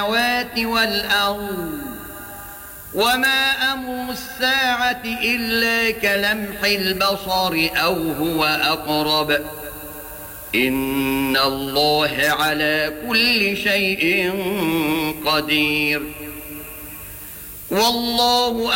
السماوات والأرض وما أمر الساعة إلا كلمح البصر أو هو أقرب إن الله على كل شيء قدير والله